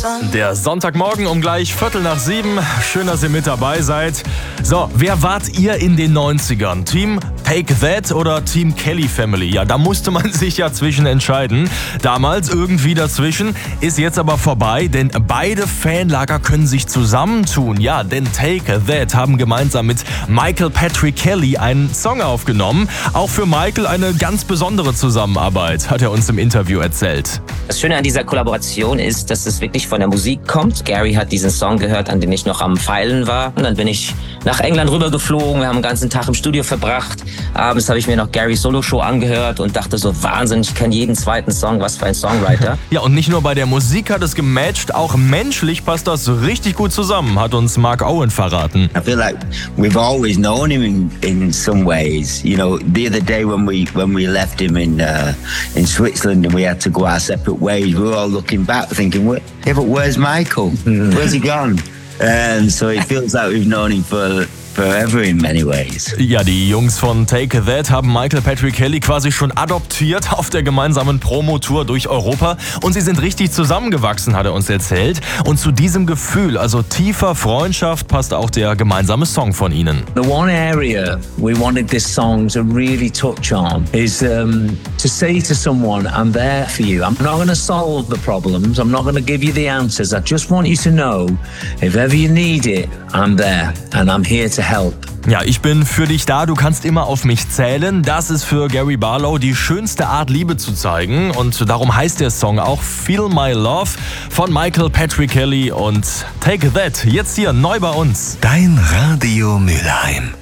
Der Sonntagmorgen um gleich 6:15. Schön, dass ihr mit dabei seid. So, wer wart ihr in den 90ern? Team Take That oder Team Kelly Family? Ja, da musste man sich ja zwischen entscheiden. Damals irgendwie dazwischen, ist jetzt aber vorbei, denn beide Fanlager können sich zusammentun. Ja, denn Take That haben gemeinsam mit Michael Patrick Kelly einen Song aufgenommen. Auch für Michael eine ganz besondere Zusammenarbeit, hat er uns im Interview erzählt. Das Schöne an dieser Kollaboration ist, dass es wirklich von der Musik kommt. Gary hat diesen Song gehört, an den ich noch am Feilen war. Und dann bin ich nach England rübergeflogen. Wir haben den ganzen Tag im Studio verbracht. Abends habe ich mir noch Garys Solo-Show angehört und dachte so, Wahnsinn, ich kenne jeden zweiten Song, was für ein Songwriter. Ja, und nicht nur bei der Musik hat es gematcht, auch menschlich passt das richtig gut zusammen, hat uns Mark Owen verraten. I feel like we've always known him in some ways. You know, the other day when we left him in Switzerland and we had to go our separate ways, we were all looking back thinking, yeah, but where's Michael? Where's he gone? And so it feels like we've known him forever in many ways. Ja, die Jungs von Take That haben Michael Patrick Kelly quasi schon adoptiert auf der gemeinsamen Promotour durch Europa und sie sind richtig zusammengewachsen, hat er uns erzählt. Und zu diesem Gefühl, also tiefer Freundschaft, passt auch der gemeinsame Song von ihnen. The one area we wanted this song to really touch on is to say to someone, I'm there for you. I'm not going to solve the problems. I'm not going to give you the answers. I just want you to know, if ever you need it, I'm there and I'm here to help. Ja, ich bin für dich da, du kannst immer auf mich zählen. Das ist für Gary Barlow die schönste Art, Liebe zu zeigen. Und darum heißt der Song auch Feel My Love von Michael Patrick Kelly und Take That. Jetzt hier neu bei uns. Dein Radio Mülheim.